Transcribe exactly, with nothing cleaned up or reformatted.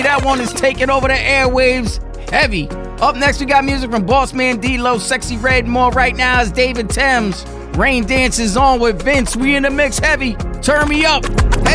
That one is taking over the airwaves heavy. Up next, we got music from Bossman D-Lo, Sexy Red, and more. Right now is David Thames. Rain Dances on with Vince. We in the mix heavy. Turn me up.